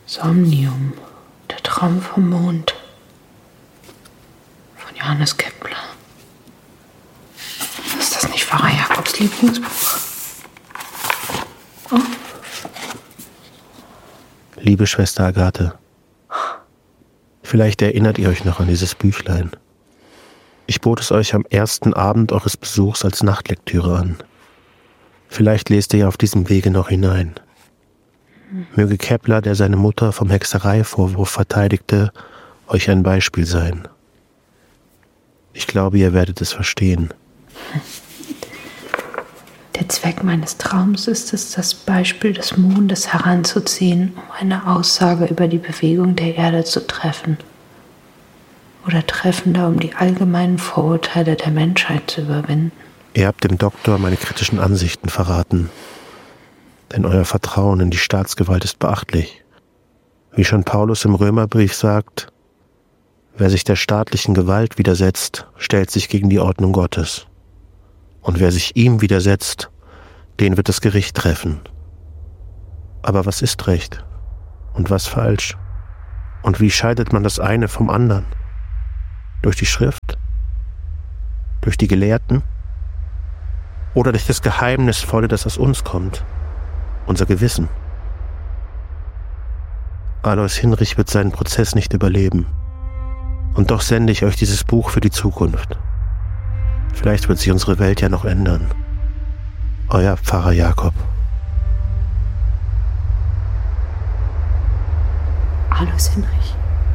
Somnium, der Traum vom Mond von Johannes Kepler. Ist das nicht Pfarrer Jakobs Lieblingsbuch? Oh. Liebe Schwester Agathe, vielleicht erinnert ihr euch noch an dieses Büchlein. Ich bot es euch am ersten Abend eures Besuchs als Nachtlektüre an. Vielleicht lest ihr ja auf diesem Wege noch hinein. Möge Kepler, der seine Mutter vom Hexereivorwurf verteidigte, euch ein Beispiel sein. Ich glaube, ihr werdet es verstehen. Der Zweck meines Traums ist es, das Beispiel des Mondes heranzuziehen, um eine Aussage über die Bewegung der Erde zu treffen. Oder treffender, um die allgemeinen Vorurteile der Menschheit zu überwinden. Ihr habt dem Doktor meine kritischen Ansichten verraten. Denn euer Vertrauen in die Staatsgewalt ist beachtlich. Wie schon Paulus im Römerbrief sagt, wer sich der staatlichen Gewalt widersetzt, stellt sich gegen die Ordnung Gottes. Und wer sich ihm widersetzt, den wird das Gericht treffen. Aber was ist Recht? Und was falsch? Und wie scheidet man das eine vom anderen? Durch die Schrift? Durch die Gelehrten? Oder durch das Geheimnisvolle, das aus uns kommt? Unser Gewissen. Alois Hinrich wird seinen Prozess nicht überleben. Und doch sende ich euch dieses Buch für die Zukunft. Vielleicht wird sich unsere Welt ja noch ändern. Euer Pfarrer Jakob. Alois Hinrich.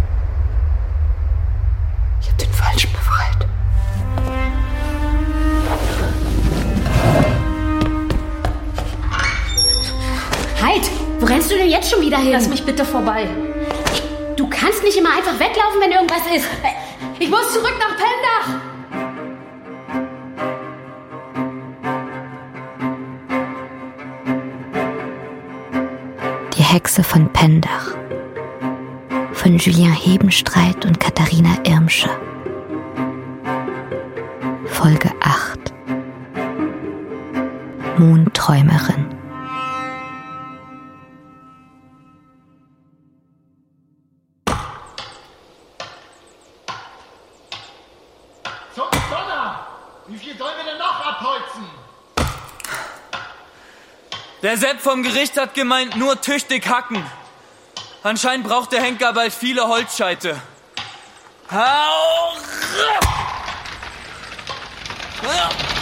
Ich hab den Falschen befreit. Halt! Wo rennst du denn jetzt schon wieder hin? Lass mich bitte vorbei. Du kannst nicht immer einfach weglaufen, wenn irgendwas ist. Ich muss zurück nach Pendach! Die Hexe von Pendach von Julien Hebenstreit und Katharina Irmsche. Folge 8. Mondträumerin. Zum Donner! Wie viel sollen wir denn noch abholzen? Der Sepp vom Gericht hat gemeint, nur tüchtig hacken. Anscheinend braucht der Henker bald viele Holzscheite. Hau!